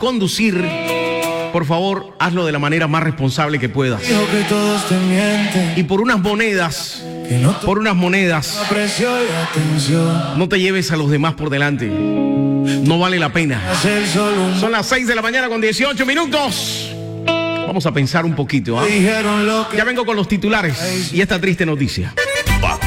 conducir, por favor, hazlo de la manera más responsable que puedas. Y por unas monedas, no te lleves a los demás por delante. No vale la pena. Son las 6 de la mañana con 18 minutos. Vamos a pensar un poquito, ¿eh? Ya vengo con los titulares y esta triste noticia.